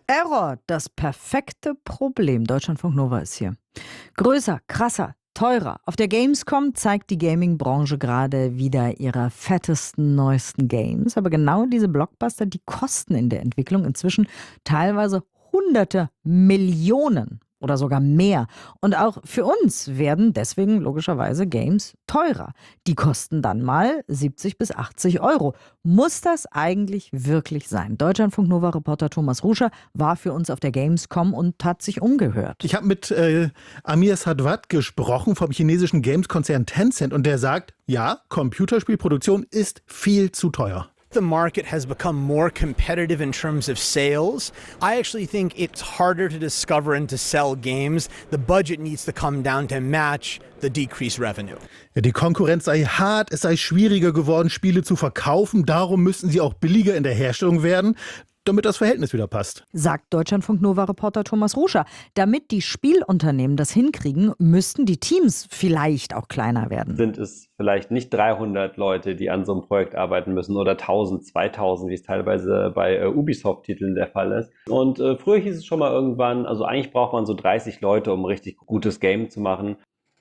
Error, das perfekte Problem. Deutschlandfunk Nova ist hier. Größer, krasser, teurer. Auf der Gamescom zeigt die Gaming-Branche gerade wieder ihre fettesten, neuesten Games. Aber genau diese Blockbuster, die kosten in der Entwicklung inzwischen teilweise Hunderte Millionen oder sogar mehr. Und auch für uns werden deswegen logischerweise Games teurer. Die kosten dann mal 70 bis 80 Euro. Muss das eigentlich wirklich sein? Deutschlandfunk Nova-Reporter Thomas Ruscher war für uns auf der Gamescom und hat sich umgehört. Ich habe mit Amir Sadwat gesprochen vom chinesischen Games-Konzern Tencent und der sagt, ja, Computerspielproduktion ist viel zu teuer. The market has become more competitive in terms of sales. I actually think it's harder to discover and to sell games. The budget needs to come down to match the decreased revenue. Ja, die Konkurrenz sei hart, es sei schwieriger geworden, Spiele zu verkaufen. Darum müssten sie auch billiger in der Herstellung werden, damit das Verhältnis wieder passt. Sagt Deutschlandfunk Nova-Reporter Thomas Ruscher. Damit die Spielunternehmen das hinkriegen, müssten die Teams vielleicht auch kleiner werden. Sind es vielleicht nicht 300 Leute, die an so einem Projekt arbeiten müssen oder 1000, 2000, wie es teilweise bei Ubisoft-Titeln der Fall ist. Und früher hieß es schon mal irgendwann, also eigentlich braucht man so 30 Leute, um ein richtig gutes Game zu machen.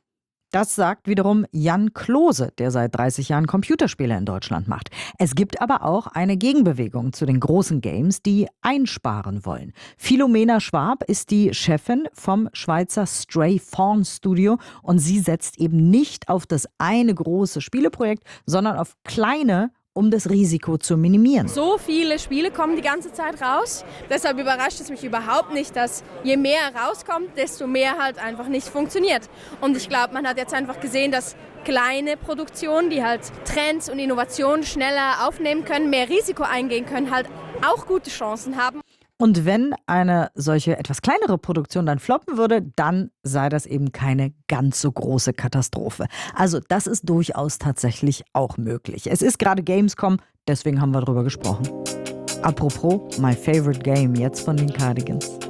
Das sagt wiederum Jan Klose, der seit 30 Jahren Computerspiele in Deutschland macht. Es gibt aber auch eine Gegenbewegung zu den großen Games, die einsparen wollen. Philomena Schwab ist die Chefin vom Schweizer Stray Fawn Studio und sie setzt eben nicht auf das eine große Spieleprojekt, sondern auf kleine, um das Risiko zu minimieren. So viele Spiele kommen die ganze Zeit raus. Deshalb überrascht es mich überhaupt nicht, dass je mehr rauskommt, desto mehr halt einfach nicht funktioniert. Und ich glaube, man hat jetzt einfach gesehen, dass kleine Produktionen, die halt Trends und Innovationen schneller aufnehmen können, mehr Risiko eingehen können, halt auch gute Chancen haben. Und wenn eine solche etwas kleinere Produktion dann floppen würde, dann sei das eben keine ganz so große Katastrophe. Also das ist durchaus tatsächlich auch möglich. Es ist gerade Gamescom, deswegen haben wir darüber gesprochen. Apropos My Favorite Game, jetzt von den Cardigans.